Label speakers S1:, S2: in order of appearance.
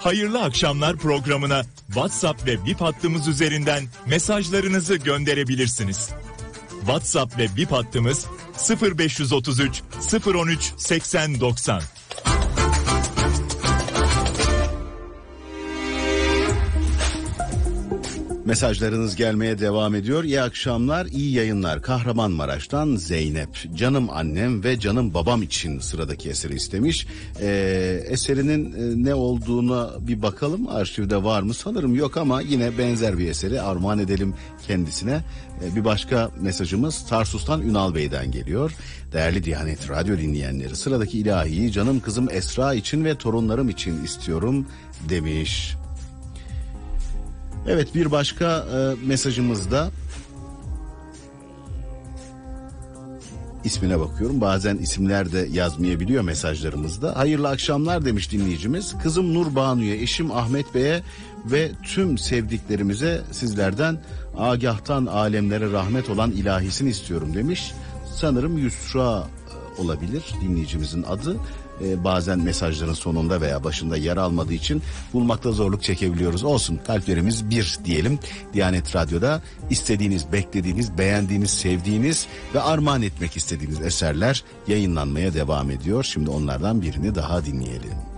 S1: Hayırlı akşamlar programına WhatsApp ve Bip hattımız üzerinden mesajlarınızı gönderebilirsiniz. WhatsApp ve Bip hattımız 0533 013 80 90.
S2: Mesajlarınız gelmeye devam ediyor. İyi akşamlar, iyi yayınlar. Kahramanmaraş'tan Zeynep. Canım annem ve canım babam için sıradaki eseri istemiş. Eserinin ne olduğuna bir bakalım. Arşivde var mı? Sanırım yok ama yine benzer bir eseri armağan edelim kendisine. Bir başka mesajımız Tarsus'tan Ünal Bey'den geliyor. Değerli Diyanet Radyo dinleyenleri, sıradaki ilahiyi canım kızım Esra için ve torunlarım için istiyorum demiş. Evet, bir başka mesajımızda ismine bakıyorum. Bazen isimler de yazmayabiliyor mesajlarımızda. Hayırlı akşamlar demiş dinleyicimiz. Kızım Nur Banu'ya, eşim Ahmet Bey'e ve tüm sevdiklerimize sizlerden agahtan alemlere rahmet olan ilahisini istiyorum demiş. Sanırım Yusra olabilir dinleyicimizin adı. Bazen mesajların sonunda veya başında yer almadığı için bulmakta zorluk çekebiliyoruz. Olsun, kalplerimiz bir diyelim. Diyanet Radyo'da istediğiniz, beklediğiniz, beğendiğiniz, sevdiğiniz ve armağan etmek istediğiniz eserler yayınlanmaya devam ediyor. Şimdi onlardan birini daha dinleyelim.